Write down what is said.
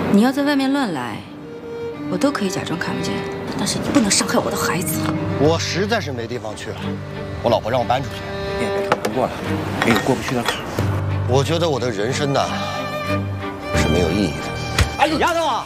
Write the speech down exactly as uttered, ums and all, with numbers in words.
你要在外面乱来，我都可以假装看不见，但是你不能伤害我的孩子。 我实在是没地方去了，我老婆让我搬出去。 你也别太难过了，给你过不去的坎。 我觉得我的人生呐是没有意义的。 哎，丫头啊，